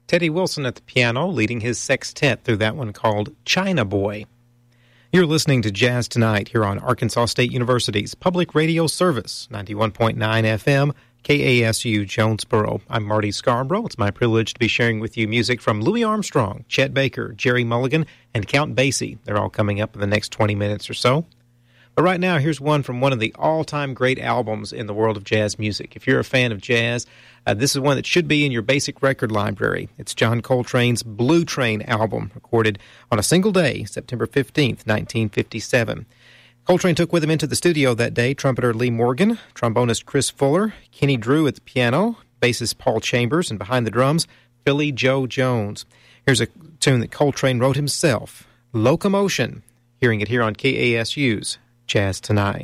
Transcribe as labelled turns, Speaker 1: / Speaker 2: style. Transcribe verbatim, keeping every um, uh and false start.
Speaker 1: Teddy Wilson at the piano, leading his sextet through that one called China Boy. You're listening to Jazz Tonight here on Arkansas State University's public radio service, ninety-one point nine F M, K A S U Jonesboro. I'm Marty Scarborough. It's my privilege to be sharing with you music from Louis Armstrong, Chet Baker, Jerry Mulligan, and Count Basie. They're all coming up in the next twenty minutes or so. But right now, here's one from one of the all-time great albums in the world of jazz music. If you're a fan of jazz, uh, this is one that should be in your basic record library. It's John Coltrane's Blue Train album, recorded on a single day, September fifteenth, nineteen fifty-seven. Coltrane took with him into the studio that day trumpeter Lee Morgan, trombonist Chris Fuller, Kenny Drew at the piano, bassist Paul Chambers, and behind the drums, Philly Joe Jones. Here's a tune that Coltrane wrote himself, Locomotion. Hearing it here on K A S U's Jazz Tonight.